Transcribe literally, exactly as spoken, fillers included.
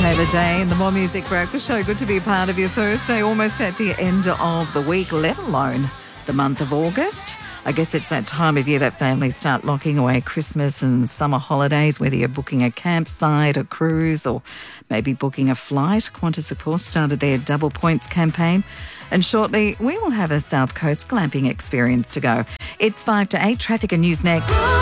Taylor Day in the More Music Breakfast Show. Good to be a part of your Thursday, almost at the end of the week, let alone the month of August. I guess it's that time of year that families start locking away Christmas and summer holidays, whether you're booking a campsite, a cruise, or maybe booking a flight. Qantas, of course, started their double points campaign. And shortly, we will have a South Coast glamping experience to go. It's five to eight. Traffic and news next.